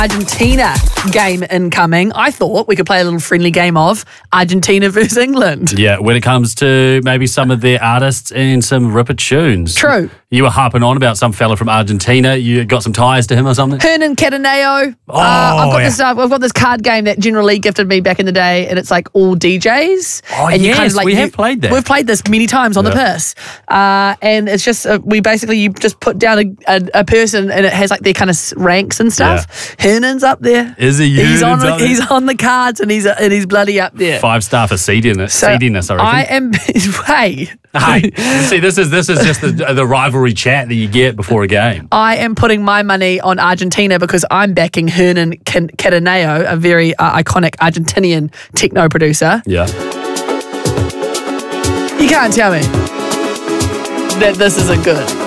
Argentina game incoming. I thought we could play a little friendly game of Argentina versus England. Yeah, when it comes to maybe some of their artists and some ripper tunes. True. You were harping on about some fella from Argentina. You got some ties to him or something? Hernan Cataneo. Oh, I've got this card game that General Lee gifted me back in the day, and it's like all DJs. Oh, and yes, we have played that. We've played this many times on the Purse. And it's just, you just put down a person, and it has like their kind of ranks and stuff. Yeah. Hernan's up there. Is he? He's on the cards, and he's bloody up there. 5-star for seediness. So seediness, I reckon. I am. Hey, see, this is just the rivalry chat that you get before a game. I am putting my money on Argentina because I'm backing Hernan Cataneo, a very iconic Argentinian techno producer. Yeah. You can't tell me that this isn't good.